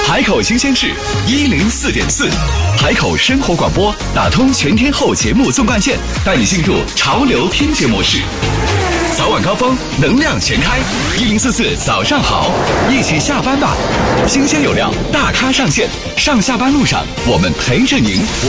海口新鲜事104.4，海口生活广播打通全天候节目纵贯线，带你进入潮流听觉模式。早晚高峰，能量全开，1044早上好，一起下班吧。新鲜有料，大咖上线，上下班路上我们陪着您。